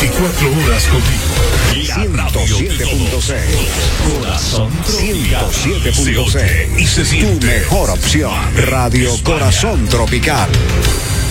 24 horas contigo. La 107.6. Corazón Tropical. 107.6. Y se siente. Tu mejor opción. Radio Corazón Tropical.